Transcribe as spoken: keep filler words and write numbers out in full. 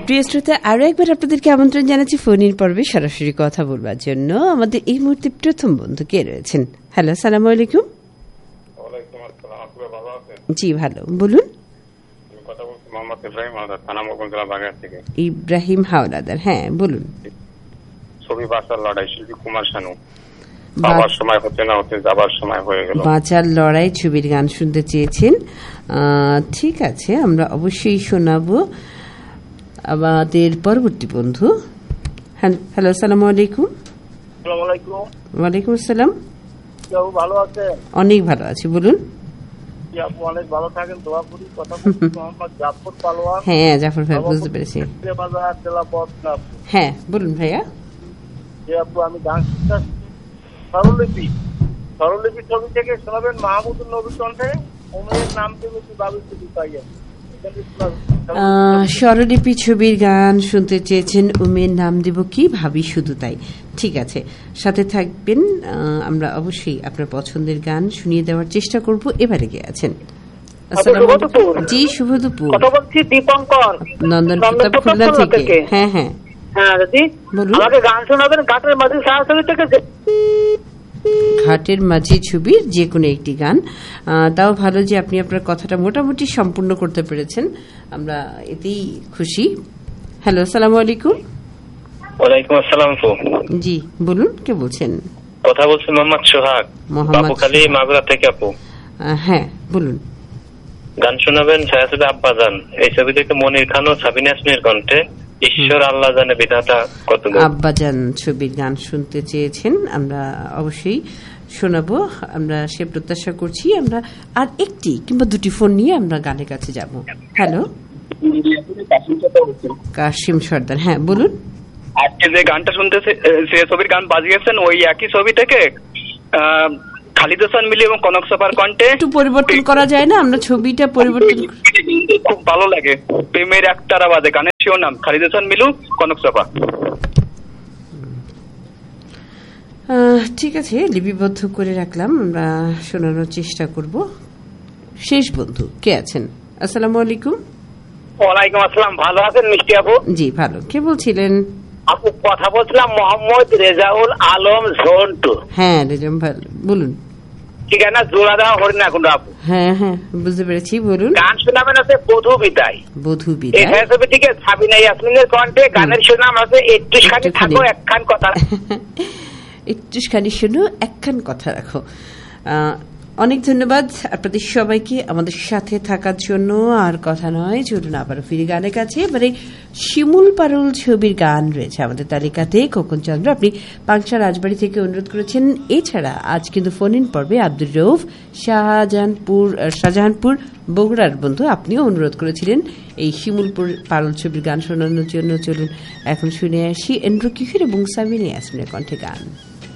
প্রিয় শ্রোতা, আরো একবার আপনাদেরকে আমন্ত্রণ জানাচ্ছি ফোন ইন পর্বে সরাসরি কথা বলবার জন্য। আমাদের এই মুহূর্তে প্রথম বন্ধু কে রয়েছেন? হ্যালো, সালাম আলাইকুম। জি ভালো, বলুন। ইব্রাহিম হাওলাদার, হ্যাঁ বলুন। ছবি বাঁচার লড়াই, শিল্পী কুমার শানু। বাবার সময় হতে না হতে যাবার সময় হয়ে গেল। বাঁচার লড়াই ছবির গান শুনতে চেয়েছেন, ঠিক আছে, আমরা অবশ্যই শোনাবো। আমাদের পরবর্তী বন্ধু, হ্যালো, সালাম আলাইকুম। ওয়ালাইকুম আসসালাম। ভালো আছেন? অনেক ভালো আছি, বলুন। অনেক ভালো থাকেন, দোয়া করি। কথা জাফর পালোয়ান। হ্যাঁ জাফর ভাই, বুঝতে পেরেছি। হ্যাঁ বলুন ভাইয়া। আপু আমি গান স্বরলিপি স্বরলিপি ছবি থেকে শোনাবেন মাহমুদুল নবীর কণ্ঠে উমের নাম দেবো কি ভাবি শুধু তাই। স্বরলিপি ছবির গান শুনতে চেয়েছেন, উমের নাম দেব কি ভাবি শুধু তাই। ঠিক আছে, সাথে থাকবেন, আমরা অবশ্যই আপনার পছন্দের গান শুনিয়ে দেওয়ার চেষ্টা করব। এবারে কে আছেন? জি শুভ দুপুর। কথা বলছি দীপঙ্কর, নন্দন প্রতাপ খুলনা থেকে। হ্যাঁ হ্যাঁ হ্যাঁ দিদি, আমাকে গান শোনাবেন ঘাটের মাঝি ছায়াছবি থেকে। ঘাটের মাঝি ছবির যে কোনো একটি গান, তাও ভালো যে আপনি আপনার কথাটা মোটামুটি সম্পূর্ণ করতে পেরেছেন, আমরা এতেই খুশি। হ্যালো, আসসালামু আলাইকুম। ওয়ালাইকুম আসসালাম। জি বলুন, কে বলছেন? কথা বলছি মোহাম্মদ সোহাগ, বাবুখালী মাগুরা থেকে। আপু হ্যাঁ বলুন। গান শোনাবেন ছায়াছবি আব্বাজান, এই ছবি থেকে মনির খান ও সাবিনা ইয়াসমিনের কণ্ঠে ঈশ্বর আল্লাহ জানে বিধাতা কত। আব্বাজান ছবির গান শুনতে চেয়েছেন, আমরা অবশ্যই শোনাবো, আমরা সে প্রত্যাশা করছি। আমরা আর একটি কিংবা দুটি ফোন নিয়ে আমরা গানের কাছে যাব। হ্যালো, কাশিম সর্দার, হ্যাঁ বলুন। আজকে যে গানটা শুনতেছে সে ছবির গান বাজিয়েছেন ওই একই ছবি থেকে খালিদ হাসান মিলি এবং কনক সাপার কণ্ঠে। একটু পরিবর্তন করা যায় না? আমরা ছবিটা পরিবর্তন, খুব ভালো লাগে। প্রেমের একতারা বাজে, গানের শিরোনাম খালিদ হাসান মিলু, কনক সাপা। ঠিক আছে, লিপিবদ্ধ করে রাখলাম, আমরা শোনানোর চেষ্টা করব। শেষ বন্ধু কে আছেন? আসসালামু আলাইকুম। ওয়ালাইকুম আসসালাম। ভালো আছেন মিষ্টি আপু? জি ভালো। কে বলছিলেন? আপু কথা বলছিলাম মোহাম্মদ রেজাউল আলম ঝন্টু। হ্যাঁ রেজাম ভালো, বলুন। ঠিকানা জোড়াদা হরিণাকুণ্ড। আপু হ্যাঁ হ্যাঁ বুঝতে পেরেছি, বলুন। গান শোনাবেন আছে বধূ বিদায়। বধূ বিদায় এই ছবি থেকে সাবিনা ইয়াসমিনের কণ্ঠে, গানের শিরোনাম আছে একটুখানি থাকো একখান কথা। একটুখানি শোনো একখান কথা রাখো। অনেক ধন্যবাদ আপনাদের সবাইকে আমাদের সাথে থাকার জন্য। আর কথা নয়, চলুন আবার ফিরে গানের কাছে। এবারে শিমুল পারুল ছবির গান রয়েছে আমাদের তালিকাতে। খোকন চন্দ্র, আপনি পাংশা রাজবাড়ি থেকে অনুরোধ করেছেন। এছাড়া আজ কিন্তু ফোন ইন পর্বে আব্দুর রউফ শাহজাহানপুর শাহজাহানপুর বগুড়ার বন্ধু, আপনিও অনুরোধ করেছিলেন এই শিমুলপুর পারুল ছবির গান শোনানোর জন্য। চলুন এখন শুনে আসি এন্ড্রু কিশোর এবং সাবিনা ইয়াসমিনের কণ্ঠে গান।